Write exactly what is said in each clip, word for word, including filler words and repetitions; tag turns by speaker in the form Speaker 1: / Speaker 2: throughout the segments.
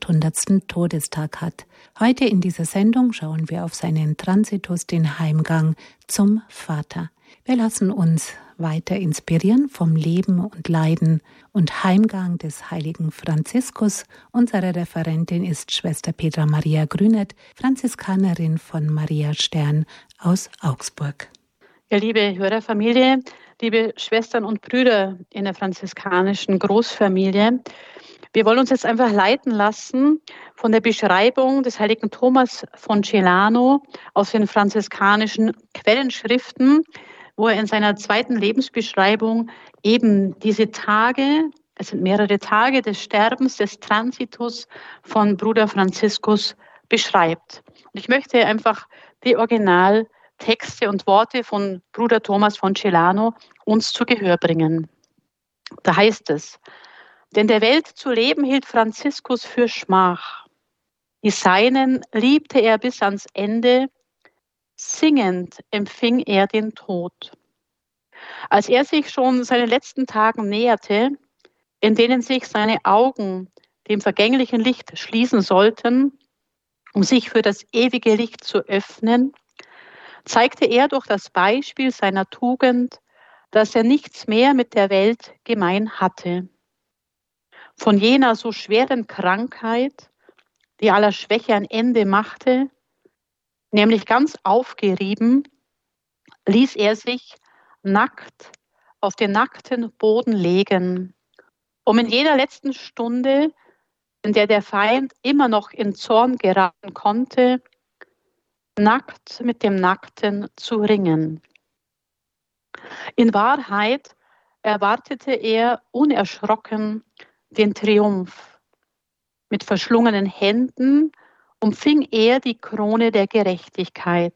Speaker 1: achthundertsten Todestag hat. Heute in dieser Sendung schauen wir auf seinen Transitus, den Heimgang zum Vater. Wir lassen uns weiter inspirieren vom Leben und Leiden und Heimgang des heiligen Franziskus. Unsere Referentin ist Schwester Petra Maria Grünert, Franziskanerin von Maria Stern aus Augsburg.
Speaker 2: Ja, liebe Hörerfamilie, liebe Schwestern und Brüder in der franziskanischen Großfamilie, wir wollen uns jetzt einfach leiten lassen von der Beschreibung des heiligen Thomas von Celano aus den franziskanischen Quellenschriften, wo er in seiner zweiten Lebensbeschreibung eben diese Tage, es sind mehrere Tage des Sterbens, des Transitus von Bruder Franziskus beschreibt. Und ich möchte einfach die Originaltexte und Worte von Bruder Thomas von Celano uns zu Gehör bringen. Da heißt es: Denn der Welt zu leben hielt Franziskus für Schmach. Die Seinen liebte er bis ans Ende, singend empfing er den Tod. Als er sich schon seinen letzten Tagen näherte, in denen sich seine Augen dem vergänglichen Licht schließen sollten, um sich für das ewige Licht zu öffnen, zeigte er durch das Beispiel seiner Tugend, dass er nichts mehr mit der Welt gemein hatte. Von jener so schweren Krankheit, die aller Schwäche ein Ende machte, nämlich ganz aufgerieben, ließ er sich nackt auf den nackten Boden legen, um in jener letzten Stunde, in der der Feind immer noch in Zorn geraten konnte, nackt mit dem Nackten zu ringen. In Wahrheit erwartete er unerschrocken den Triumph. Mit verschlungenen Händen umfing er die Krone der Gerechtigkeit.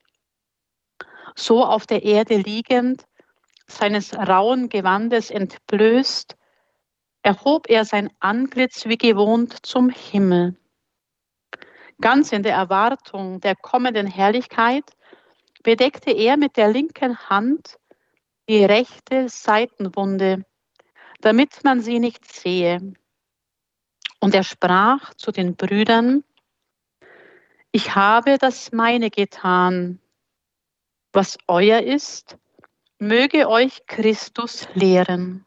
Speaker 2: So auf der Erde liegend, seines rauen Gewandes entblößt, erhob er sein Antlitz wie gewohnt zum Himmel. Ganz in der Erwartung der kommenden Herrlichkeit bedeckte er mit der linken Hand die rechte Seitenwunde, damit man sie nicht sehe. Und er sprach zu den Brüdern: Ich habe das meine getan. Was euer ist, möge euch Christus lehren.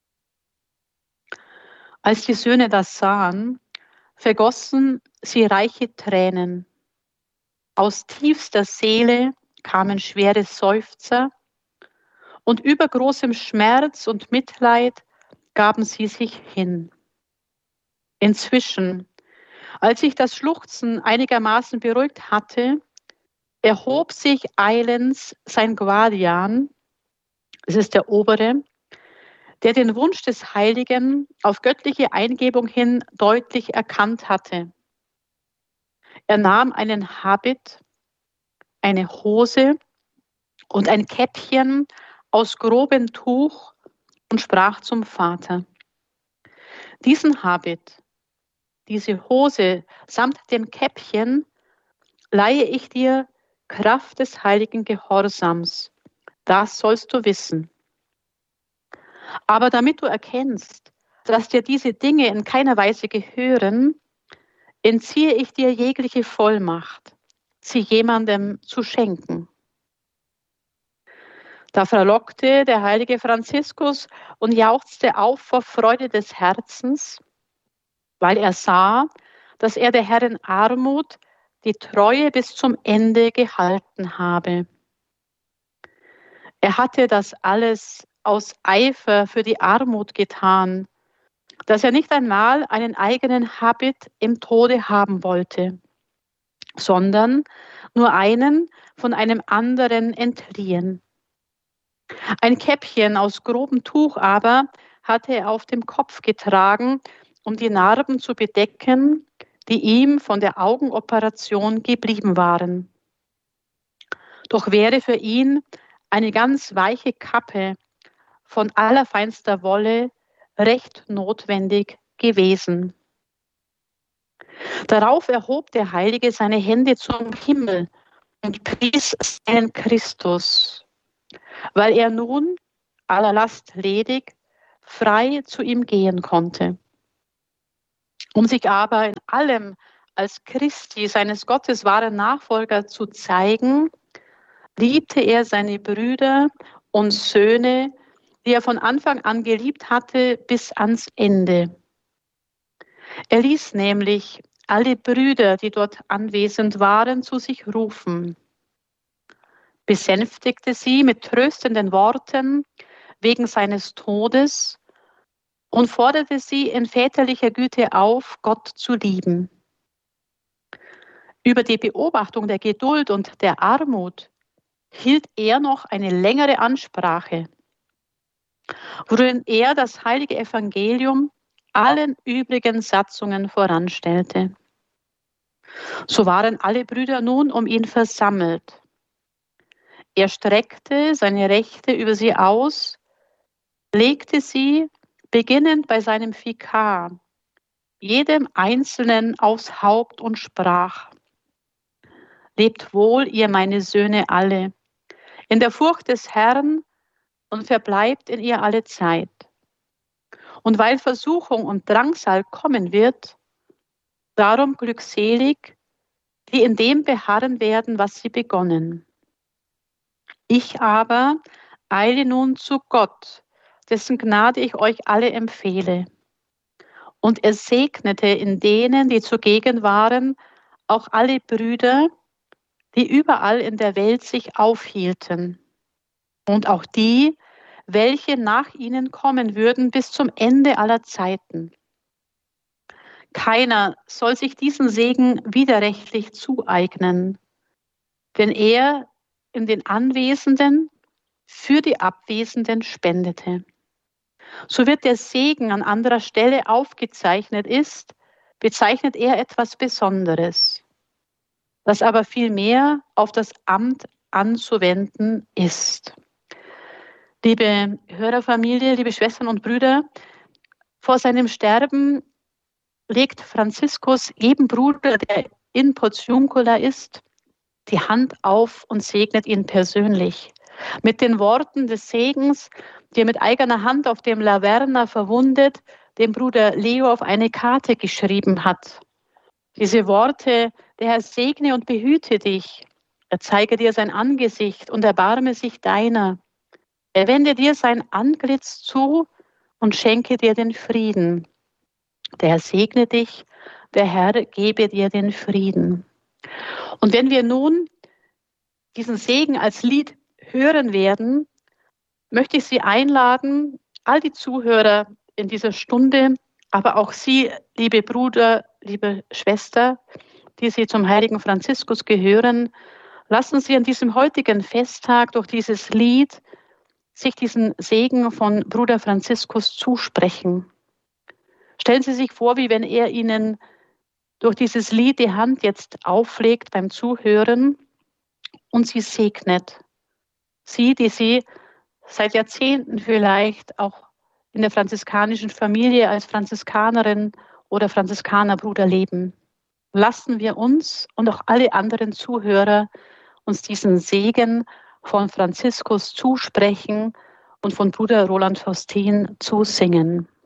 Speaker 2: Als die Söhne das sahen, vergossen sie reiche Tränen. Aus tiefster Seele kamen schwere Seufzer, und übergroßem Schmerz und Mitleid gaben sie sich hin. Inzwischen, als sich das Schluchzen einigermaßen beruhigt hatte, erhob sich eilends sein Guardian, es ist der Obere, der den Wunsch des Heiligen auf göttliche Eingebung hin deutlich erkannt hatte. Er nahm einen Habit, eine Hose und ein Käppchen aus grobem Tuch und sprach zum Vater: Diesen Habit, diese Hose samt dem Käppchen leihe ich dir Kraft des heiligen Gehorsams. Das sollst du wissen. Aber damit du erkennst, dass dir diese Dinge in keiner Weise gehören, entziehe ich dir jegliche Vollmacht, sie jemandem zu schenken. Da verlockte der heilige Franziskus und jauchzte auf vor Freude des Herzens, weil er sah, dass er der Herrin Armut die Treue bis zum Ende gehalten habe. Er hatte das alles aus Eifer für die Armut getan, dass er nicht einmal einen eigenen Habit im Tode haben wollte, sondern nur einen von einem anderen entliehen. Ein Käppchen aus grobem Tuch aber hatte er auf dem Kopf getragen, um die Narben zu bedecken, die ihm von der Augenoperation geblieben waren. Doch wäre für ihn eine ganz weiche Kappe von allerfeinster Wolle recht notwendig gewesen. Darauf erhob der Heilige seine Hände zum Himmel und pries seinen Christus, weil er nun aller Last ledig frei zu ihm gehen konnte. Um sich aber in allem als Christi, seines Gottes wahren Nachfolger zu zeigen, liebte er seine Brüder und Söhne, die er von Anfang an geliebt hatte, bis ans Ende. Er ließ nämlich alle Brüder, die dort anwesend waren, zu sich rufen, besänftigte sie mit tröstenden Worten wegen seines Todes und forderte sie in väterlicher Güte auf, Gott zu lieben. Über die Beobachtung der Geduld und der Armut hielt er noch eine längere Ansprache, worin er das heilige Evangelium allen übrigen Satzungen voranstellte. So waren alle Brüder nun um ihn versammelt. Er streckte seine Rechte über sie aus, legte sie, beginnend bei seinem Vikar, jedem Einzelnen aufs Haupt und sprach: Lebt wohl, ihr meine Söhne alle, in der Furcht des Herrn und verbleibt in ihr alle Zeit. Und weil Versuchung und Drangsal kommen wird, darum glückselig, die in dem beharren werden, was sie begonnen. Ich aber eile nun zu Gott, dessen Gnade ich euch alle empfehle. Und er segnete in denen, die zugegen waren, auch alle Brüder, die überall in der Welt sich aufhielten, und auch die, welche nach ihnen kommen würden bis zum Ende aller Zeiten. Keiner soll sich diesen Segen widerrechtlich zueignen, denn er in den Anwesenden für die Abwesenden spendete. So wird der Segen an anderer Stelle aufgezeichnet ist, bezeichnet er etwas Besonderes, das aber vielmehr auf das Amt anzuwenden ist. Liebe Hörerfamilie, liebe Schwestern und Brüder, vor seinem Sterben legt Franziskus jedem Bruder, der in Portiuncula ist, die Hand auf und segnet ihn persönlich. Mit den Worten des Segens, die er mit eigener Hand auf dem Laverna verwundet, dem Bruder Leo auf eine Karte geschrieben hat. Diese Worte: Der Herr segne und behüte dich, er zeige dir sein Angesicht und erbarme sich deiner. Er wende dir sein Antlitz zu und schenke dir den Frieden. Der Herr segne dich, der Herr gebe dir den Frieden. Und wenn wir nun diesen Segen als Lied hören werden, möchte ich Sie einladen, all die Zuhörer in dieser Stunde, aber auch Sie, liebe Bruder, liebe Schwester, die Sie zum heiligen Franziskus gehören, lassen Sie an diesem heutigen Festtag durch dieses Lied sich diesen Segen von Bruder Franziskus zusprechen. Stellen Sie sich vor, wie wenn er Ihnen durch dieses Lied die Hand jetzt auflegt beim Zuhören und Sie segnet. Sie, die Sie seit Jahrzehnten vielleicht auch in der franziskanischen Familie als Franziskanerin oder Franziskanerbruder leben. Lassen wir uns und auch alle anderen Zuhörer uns diesen Segen von Franziskus zusprechen und von Bruder Roland Faustin zusingen.